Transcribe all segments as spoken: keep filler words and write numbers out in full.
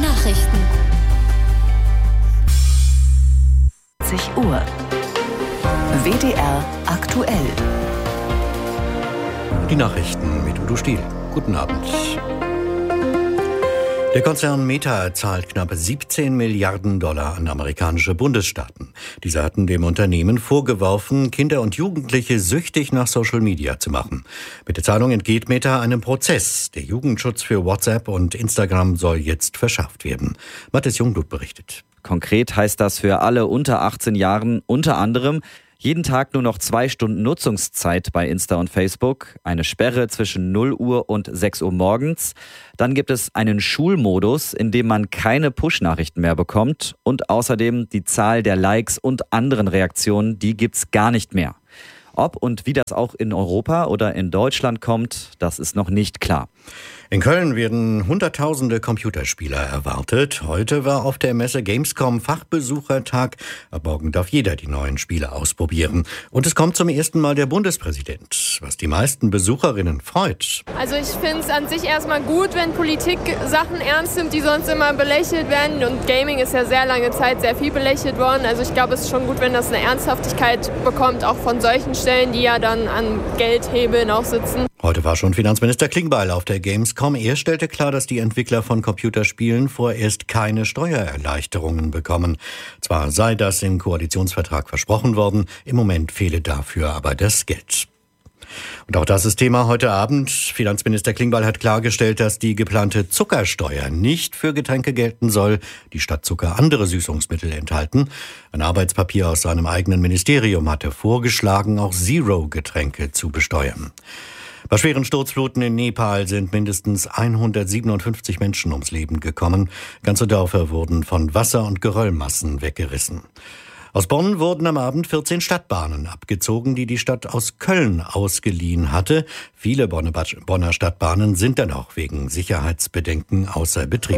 Nachrichten. Uhr. W D R aktuell. Die Nachrichten mit Udo Stiel. Guten Abend. Der Konzern Meta zahlt knapp siebzehn Milliarden Dollar an amerikanische Bundesstaaten. Diese hatten dem Unternehmen vorgeworfen, Kinder und Jugendliche süchtig nach Social Media zu machen. Mit der Zahlung entgeht Meta einem Prozess. Der Jugendschutz für WhatsApp und Instagram soll jetzt verschärft werden. Mathis Jungblut berichtet. Konkret heißt das für alle unter achtzehn Jahren unter anderem jeden Tag nur noch zwei Stunden Nutzungszeit bei Insta und Facebook, eine Sperre zwischen null Uhr und sechs Uhr morgens. Dann gibt es einen Schulmodus, in dem man keine Push-Nachrichten mehr bekommt. Und außerdem die Zahl der Likes und anderen Reaktionen, die gibt's gar nicht mehr. Ob und wie das auch in Europa oder in Deutschland kommt, das ist noch nicht klar. In Köln werden Hunderttausende Computerspieler erwartet. Heute war auf der Messe Gamescom Fachbesuchertag. Ab morgen darf jeder die neuen Spiele ausprobieren. Und es kommt zum ersten Mal der Bundespräsident, was die meisten Besucherinnen freut. Also ich finde es an sich erstmal gut, wenn Politik Sachen ernst nimmt, die sonst immer belächelt werden. Und Gaming ist ja sehr lange Zeit sehr viel belächelt worden. Also ich glaube, es ist schon gut, wenn das eine Ernsthaftigkeit bekommt, auch von solchen Stellen, die ja dann an Geldhebeln auch sitzen. Heute war schon Finanzminister Klingbeil auf der Gamescom. Er stellte klar, dass die Entwickler von Computerspielen vorerst keine Steuererleichterungen bekommen. Zwar sei das im Koalitionsvertrag versprochen worden, im Moment fehle dafür aber das Geld. Und auch das ist Thema heute Abend. Finanzminister Klingbeil hat klargestellt, dass die geplante Zuckersteuer nicht für Getränke gelten soll, die statt Zucker andere Süßungsmittel enthalten. Ein Arbeitspapier aus seinem eigenen Ministerium hatte vorgeschlagen, auch Zero-Getränke zu besteuern. Bei schweren Sturzfluten in Nepal sind mindestens hundertsiebenundfünfzig Menschen ums Leben gekommen. Ganze Dörfer wurden von Wasser- und Geröllmassen weggerissen. Aus Bonn wurden am Abend vierzehn Stadtbahnen abgezogen, die die Stadt aus Köln ausgeliehen hatte. Viele Bonner Stadtbahnen sind dennoch wegen Sicherheitsbedenken außer Betrieb.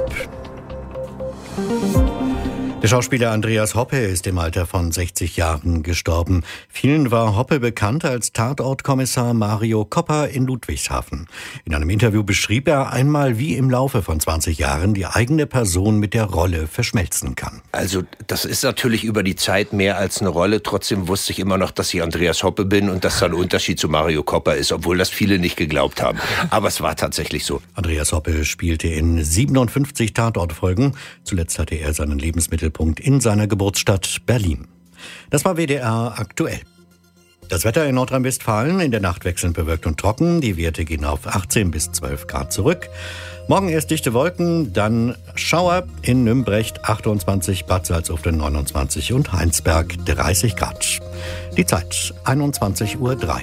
Der Schauspieler Andreas Hoppe ist im Alter von sechzig Jahren gestorben. Vielen war Hoppe bekannt als Tatortkommissar Mario Kopper in Ludwigshafen. In einem Interview beschrieb er einmal, wie im Laufe von zwanzig Jahren die eigene Person mit der Rolle verschmelzen kann. Also das ist natürlich über die Zeit mehr als eine Rolle. Trotzdem wusste ich immer noch, dass ich Andreas Hoppe bin und dass da ein Unterschied zu Mario Kopper ist, obwohl das viele nicht geglaubt haben. Aber es war tatsächlich so. Andreas Hoppe spielte in siebenundfünfzig Tatortfolgen. Zuletzt hatte er seinen Lebensmittelpunkt in seiner Geburtsstadt Berlin. Das war W D R aktuell. Das Wetter in Nordrhein-Westfalen in der Nacht wechselnd bewölkt und trocken. Die Werte gehen auf achtzehn bis zwölf Grad zurück. Morgen erst dichte Wolken, dann Schauer in Nümbrecht achtundzwanzig, Bad Salzuflen neunundzwanzig und Heinsberg dreißig Grad. Die Zeit einundzwanzig Uhr drei.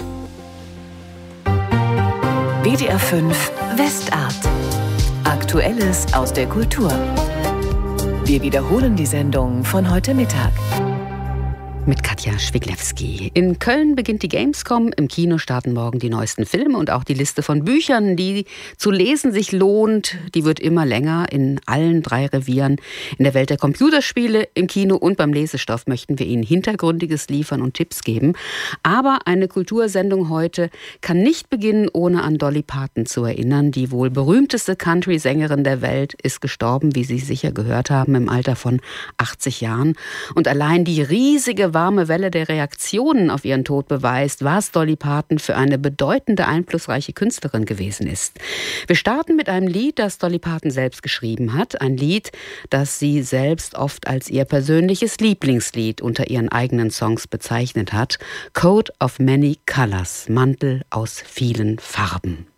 W D R fünf Westart. Aktuelles aus der Kultur. Wir wiederholen die Sendung von heute Mittag. Mit Katja Schwiglewski. In Köln beginnt die Gamescom. Im Kino starten morgen die neuesten Filme und auch die Liste von Büchern, die zu lesen sich lohnt. Die wird immer länger in allen drei Revieren. In der Welt der Computerspiele, im Kino und beim Lesestoff möchten wir Ihnen Hintergründiges liefern und Tipps geben. Aber eine Kultursendung heute kann nicht beginnen, ohne an Dolly Parton zu erinnern. Die wohl berühmteste Country-Sängerin der Welt ist gestorben, wie Sie sicher gehört haben, im Alter von achtzig Jahren. Und allein die riesige warme Welle der Reaktionen auf ihren Tod beweist, was Dolly Parton für eine bedeutende, einflussreiche Künstlerin gewesen ist. Wir starten mit einem Lied, das Dolly Parton selbst geschrieben hat. Ein Lied, das sie selbst oft als ihr persönliches Lieblingslied unter ihren eigenen Songs bezeichnet hat. Coat of Many Colors, Mantel aus vielen Farben.